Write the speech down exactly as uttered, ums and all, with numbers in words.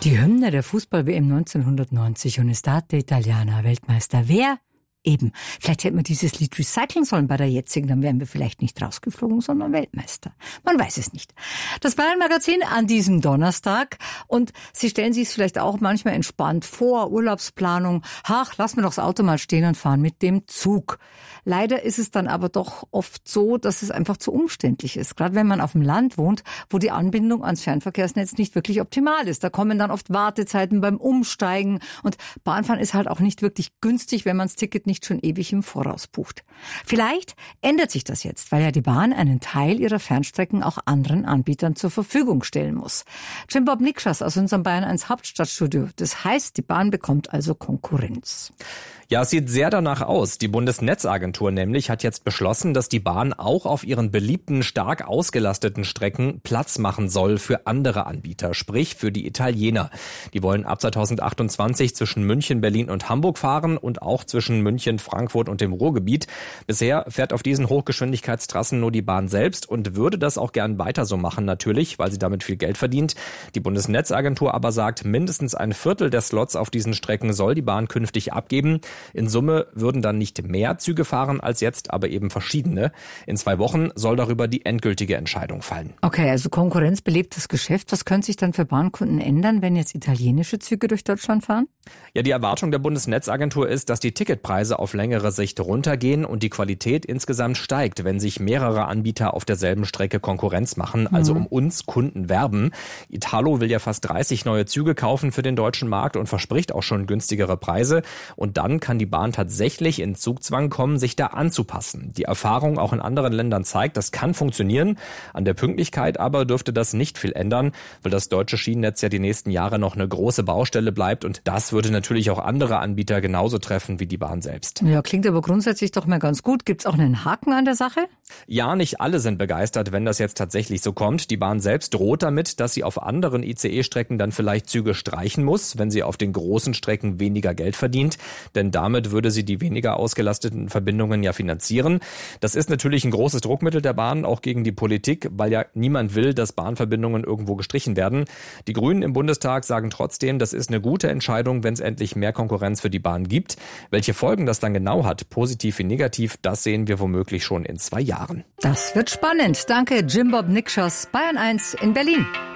Die Hymne der Fußball-W M neunzehnhundertneunzig und Estate Italiana, Weltmeister. Wer? Eben. Vielleicht hätten wir dieses Lied recyceln sollen bei der jetzigen, dann wären wir vielleicht nicht rausgeflogen, sondern Weltmeister. Man weiß es nicht. Das Bayern-Magazin an diesem Donnerstag. Und Sie stellen sich es vielleicht auch manchmal entspannt vor, Urlaubsplanung. Ach, lassen wir doch das Auto mal stehen und fahren mit dem Zug. Leider ist es dann aber doch oft so, dass es einfach zu umständlich ist. Gerade wenn man auf dem Land wohnt, wo die Anbindung ans Fernverkehrsnetz nicht wirklich optimal ist. Da kommen dann oft Wartezeiten beim Umsteigen. Und Bahnfahren ist halt auch nicht wirklich günstig, wenn man das Ticket nicht schon ewig im Voraus bucht. Vielleicht ändert sich das jetzt, weil ja die Bahn einen Teil ihrer Fernstrecken auch anderen Anbietern zur Verfügung stellen muss. Jim Bob Nikschas aus unserem Bayern eins Hauptstadtstudio. Das heißt, die Bahn bekommt also Konkurrenz. Ja, es sieht sehr danach aus. Die Bundesnetzagentur nämlich hat jetzt beschlossen, dass die Bahn auch auf ihren beliebten, stark ausgelasteten Strecken Platz machen soll für andere Anbieter, sprich für die Italiener. Die wollen ab zweitausendachtundzwanzig zwischen München, Berlin und Hamburg fahren und auch zwischen München, Frankfurt und dem Ruhrgebiet. Bisher fährt auf diesen Hochgeschwindigkeitstrassen nur die Bahn selbst und würde das auch gern weiter so machen natürlich, weil sie damit viel Geld verdient. Die Bundesnetzagentur aber sagt, mindestens ein Viertel der Slots auf diesen Strecken soll die Bahn künftig abgeben. In Summe würden dann nicht mehr Züge fahren als jetzt, aber eben verschiedene. In zwei Wochen soll darüber die endgültige Entscheidung fallen. Okay, also Konkurrenz belebt das Geschäft. Was könnte sich dann für Bahnkunden ändern, wenn jetzt italienische Züge durch Deutschland fahren? Ja, die Erwartung der Bundesnetzagentur ist, dass die Ticketpreise auf längere Sicht runtergehen und die Qualität insgesamt steigt, wenn sich mehrere Anbieter auf derselben Strecke Konkurrenz machen, also um uns Kunden werben. Italo will ja fast dreißig neue Züge kaufen für den deutschen Markt und verspricht auch schon günstigere Preise. Und dann kann die Bahn tatsächlich in Zugzwang kommen, sich da anzupassen. Die Erfahrung auch in anderen Ländern zeigt, das kann funktionieren. An der Pünktlichkeit aber dürfte das nicht viel ändern, weil das deutsche Schienennetz ja die nächsten Jahre noch eine große Baustelle bleibt und das würde natürlich auch andere Anbieter genauso treffen wie die Bahn selbst. Ja, klingt aber grundsätzlich doch mal ganz gut. Gibt's auch einen Haken an der Sache? Ja, nicht alle sind begeistert, wenn das jetzt tatsächlich so kommt. Die Bahn selbst droht damit, dass sie auf anderen I C E-Strecken dann vielleicht Züge streichen muss, wenn sie auf den großen Strecken weniger Geld verdient. Denn damit würde sie die weniger ausgelasteten Verbindungen ja finanzieren. Das ist natürlich ein großes Druckmittel der Bahn, auch gegen die Politik, weil ja niemand will, dass Bahnverbindungen irgendwo gestrichen werden. Die Grünen im Bundestag sagen trotzdem, das ist eine gute Entscheidung, wenn es endlich mehr Konkurrenz für die Bahn gibt. Welche Folgen das dann genau hat, positiv wie negativ, das sehen wir womöglich schon in zwei Jahren. Das wird spannend. Danke, Jim Bob Nikschas, Bayern eins in Berlin.